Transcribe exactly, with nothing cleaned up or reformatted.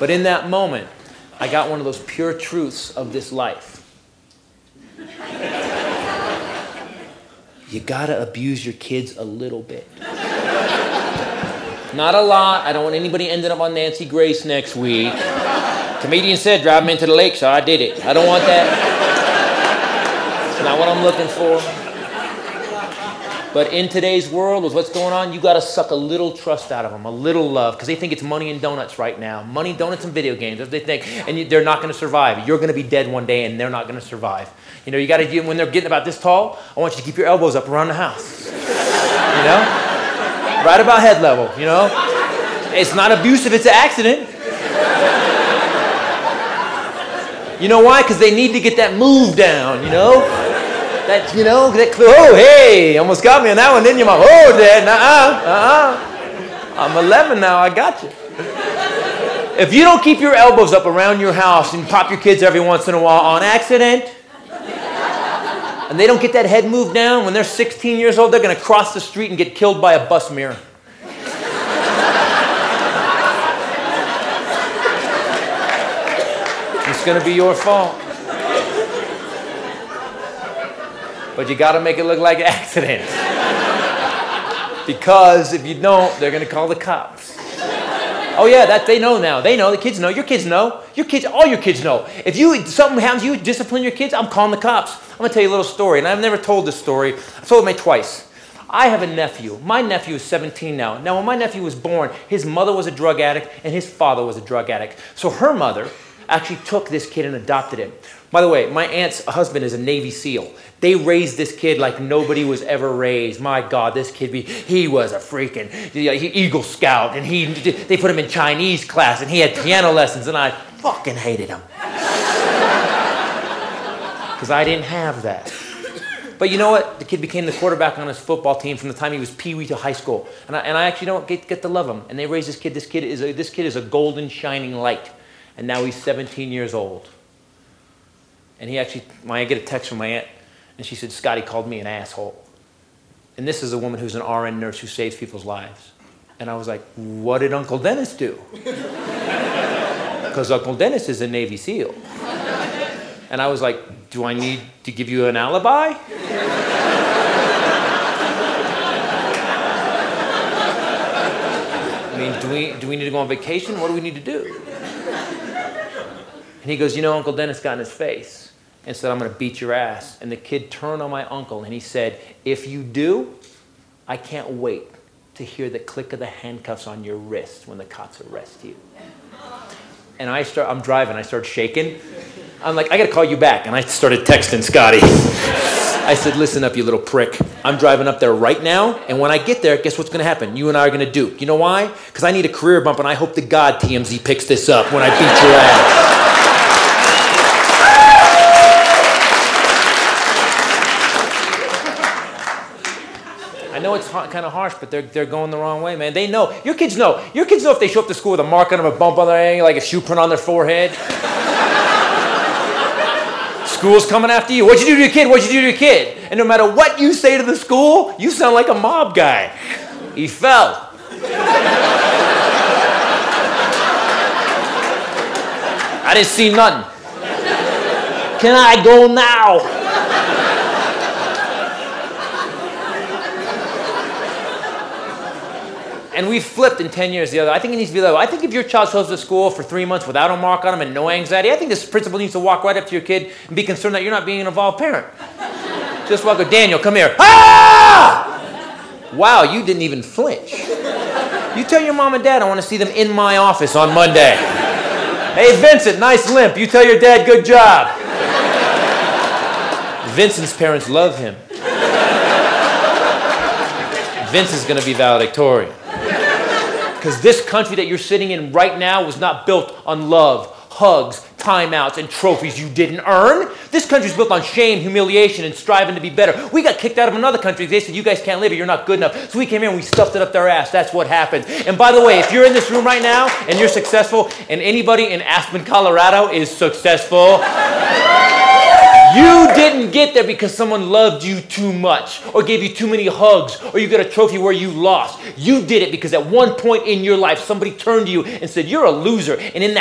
But in that moment, I got one of those pure truths of this life. You gotta abuse your kids a little bit. Not a lot. I don't want anybody ending up on Nancy Grace next week. Comedian said, drive them into the lake, so I did it. I don't want that. It's not what I'm looking for. But in today's world, with what's going on, you got to suck a little trust out of them, a little love, because they think it's money and donuts right now. Money, donuts, and video games. If they think, and you, they're not going to survive. You're going to be dead one day, and they're not going to survive. You know, you got to, when they're getting about this tall, I want you to keep your elbows up around the house. You know? Right about head level, you know? It's not abuse if it's an accident. You know why? Because they need to get that move down, you know? That, you know, that, oh, hey, almost got me on that one, didn't you, Mom? Oh, Dad, uh-uh, uh-uh. I'm eleven now, I got you. If you don't keep your elbows up around your house and pop your kids every once in a while on accident, and they don't get that head moved down, when they're sixteen years old, they're going to cross the street and get killed by a bus mirror. It's going to be your fault. But you got to make it look like an accident. Because if you don't, they're going to call the cops. Oh yeah, that they know now. They know. The kids know. Your kids know. Your kids, all your kids know. If you something happens, you discipline your kids, I'm calling the cops. I'm going to tell you a little story, and I've never told this story. I've told it twice. I have a nephew. My nephew is seventeen now. Now, when my nephew was born, his mother was a drug addict, and his father was a drug addict. So her mother actually took this kid and adopted him. By the way, my aunt's husband is a Navy SEAL. They raised this kid like nobody was ever raised. My God, this kid, he was a freaking Eagle Scout, and he they put him in Chinese class, and he had piano lessons, and I fucking hated him. Because I didn't have that. But you know what? The kid became the quarterback on his football team from the time he was peewee to high school. And I, and I actually don't get, get to love him. And they raised this kid. This kid is a, this kid is a golden shining light. And now he's seventeen years old. And he actually, when I get a text from my aunt, and she said, Scotty called me an asshole. And this is a woman who's an R N nurse who saves people's lives. And I was like, what did Uncle Dennis do? Because Uncle Dennis is a Navy SEAL. And I was like, do I need to give you an alibi? I mean, do we, do we need to go on vacation? What do we need to do? And he goes, you know, Uncle Dennis got in his face and said, I'm going to beat your ass. And the kid turned on my uncle and he said, if you do, I can't wait to hear the click of the handcuffs on your wrist when the cops arrest you. And I start, I'm driving, I start shaking. I'm like, I got to call you back. And I started texting Scotty. I said, listen up, you little prick. I'm driving up there right now, and when I get there, guess what's going to happen? You and I are going to duke. You know why? Because I need a career bump, and I hope to God T M Z picks this up when I beat your ass. I know it's kind of harsh, but they're they're going the wrong way, man. They know. Your kids know. Your kids know if they show up to school with a mark on them, a bump on their ankle, like a shoe print on their forehead. School's coming after you. What'd you do to your kid? What'd you do to your kid? And no matter what you say to the school, you sound like a mob guy. He fell. I didn't see nothing. Can I go now? And we've flipped in ten years the other. I think it needs to be that way. I think if your child shows up to school for three months without a mark on him and no anxiety, I think this principal needs to walk right up to your kid and be concerned that you're not being an involved parent. Just walk up, Daniel, come here. Ah! Wow, you didn't even flinch. You tell your mom and dad I want to see them in my office on Monday. Hey, Vincent, nice limp. You tell your dad, good job. Vincent's parents love him. Vince is going to be valedictorian. Because this country that you're sitting in right now was not built on love, hugs, timeouts, and trophies you didn't earn. This country's built on shame, humiliation, and striving to be better. We got kicked out of another country. They said, you guys can't live here. You're not good enough. So we came here and we stuffed it up their ass. That's what happened. And by the way, if you're in this room right now and you're successful, and anybody in Aspen, Colorado is successful, you didn't get there because someone loved you too much or gave you too many hugs or you got a trophy where you lost. You did it because at one point in your life, somebody turned to you and said, you're a loser. And in that